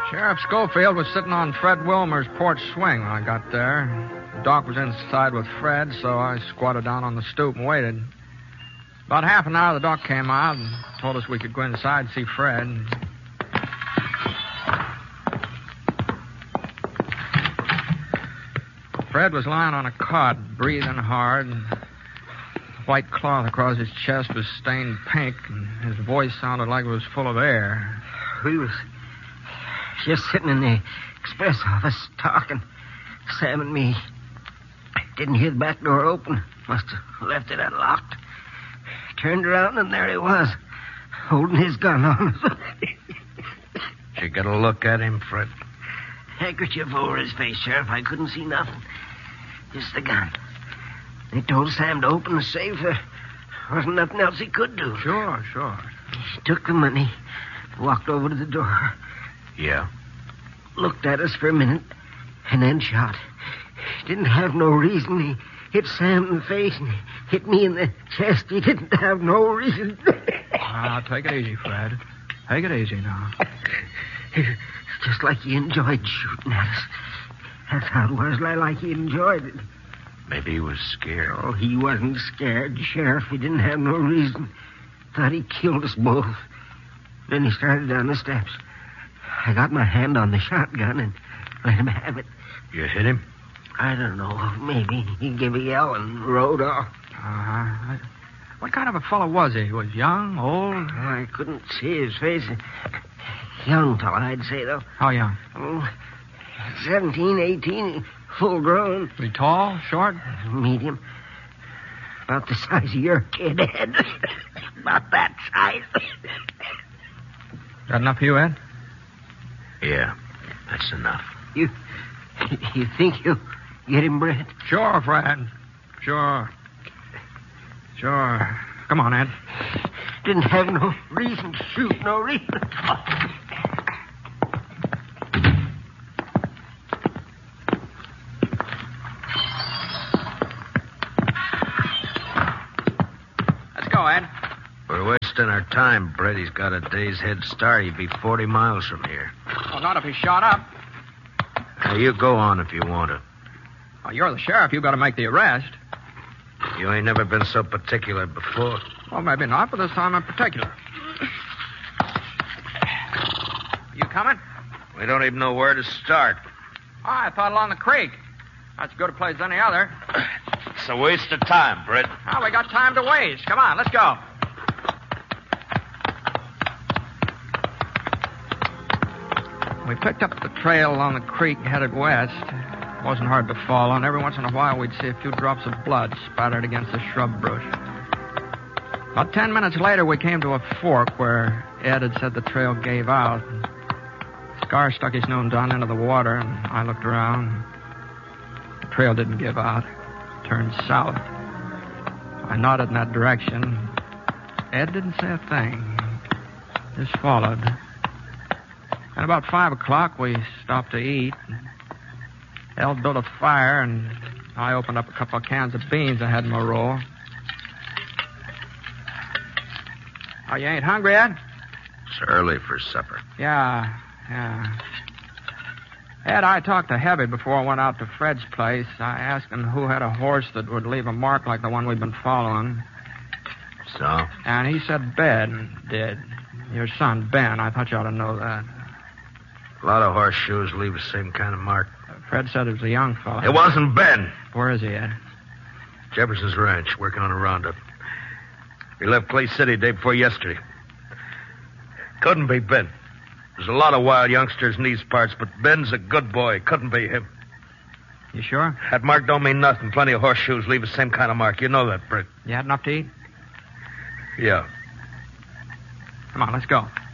Sheriff Schofield was sitting on Fred Wilmer's porch swing when I got there. Doc was inside with Fred, so I squatted down on the stoop and waited. About half an hour, the doc came out and told us we could go inside and see Fred. Fred was lying on a cot, breathing hard. The white cloth across his chest was stained pink, and his voice sounded like it was full of air. We was just sitting in the express office talking. Sam and me. Didn't hear the back door open. Must have left it unlocked. Turned around and there he was, holding his gun on us. Did you get a look at him, Fred? Handkerchief over his face, Sheriff. I couldn't see nothing. Just the gun. They told Sam to open the safe. There wasn't nothing else he could do. Sure. He took the money, walked over to the door. Yeah? Looked at us for a minute, and then shot. Didn't have no reason. He hit Sam in the face and hit me in the chest. He didn't have no reason. Take it easy, Fred. Take it easy now. Just like he enjoyed shooting at us. That's how it was, like he enjoyed it. Maybe he was scared. Oh, he wasn't scared, Sheriff. He didn't have no reason. Thought he killed us both. Then he started down the steps. I got my hand on the shotgun and let him have it. You hit him? I don't know. Maybe he gave a yell and rode off. What kind of a fellow was he? Was young, old? I couldn't see his face. Young fellow, I'd say, though. How young? 17, 18, full grown. Was he tall, short? Medium. About the size of your kid, Ed. About that size. Got enough for you, Ed? Yeah, that's enough. You think you'll get him, Brett? Sure, Fred. Sure. Come on, Ed. Didn't have no reason to shoot, no reason. Let's go, Ed. We're wasting our time, Brett. He's got a day's head start. He'd be 40 miles from here. Well, not if he's shot up. Now, you go on if you want to. Well, you're the sheriff. You've got to make the arrest. You ain't never been so particular before. Well, maybe not, but this time in particular. You coming? We don't even know where to start. Oh, I thought along the creek. That's as good a place as any other. It's a waste of time, Brett. Oh, we got time to waste. Come on, let's go. We picked up the trail along the creek and headed west. It wasn't hard to follow, and every once in a while we'd see a few drops of blood spattered against the shrub bush. About 10 minutes later, we came to a fork where Ed had said the trail gave out. Scar stuck his nose down into the water, and I looked around. The trail didn't give out. It turned south. I nodded in that direction. Ed didn't say a thing. Just followed. At about 5 o'clock, we stopped to eat. El built a fire, and I opened up a couple of cans of beans I had in my roll. Oh, you ain't hungry, Ed? It's early for supper. Yeah. Ed, I talked to Heavy before I went out to Fred's place. I asked him who had a horse that would leave a mark like the one we've been following. So? And he said Ben did. Your son, Ben. I thought you ought to know that. A lot of horseshoes leave the same kind of mark. Fred said it was a young fellow. It wasn't Ben. Where is he, Ed? Jefferson's ranch, working on a roundup. He left Clay City day before yesterday. Couldn't be Ben. There's a lot of wild youngsters in these parts, but Ben's a good boy. Couldn't be him. You sure? That mark don't mean nothing. Plenty of horseshoes leave the same kind of mark. You know that, Britt. You had enough to eat? Yeah. Come on, let's go.